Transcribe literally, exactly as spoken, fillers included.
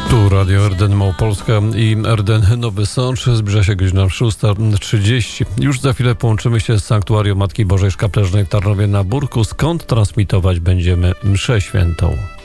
Tu Radio R D N Małopolska i R D N Nowy Sącz. Zbliża się godzina szósta trzydzieści. Już za chwilę połączymy się z Sanktuarium Matki Bożej Szkapleżnej w Tarnowie na Burku, skąd transmitować będziemy mszę świętą.